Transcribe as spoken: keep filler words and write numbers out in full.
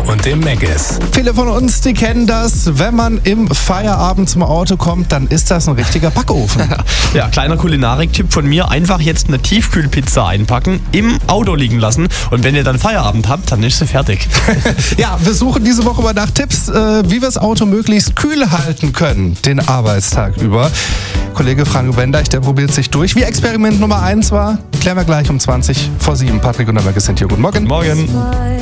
und dem Meggis. Viele von uns, die kennen das. Wenn man im Feierabend zum Auto kommt, dann ist das ein richtiger Backofen. Ja, kleiner Kulinarik-Tipp von mir. Einfach jetzt eine Tiefkühlpizza einpacken, im Auto liegen lassen und wenn ihr dann Feierabend habt, dann ist sie fertig. Ja, wir suchen diese Woche mal nach Tipps, äh, wie wir das Auto möglichst kühl halten können, den Arbeitstag über. Kollege Frank Bendeich, der probiert sich durch. Wie Experiment Nummer eins war, klären wir gleich um zwanzig vor sieben. Patrick und der Meggis sind hier. Guten Morgen. Morgen.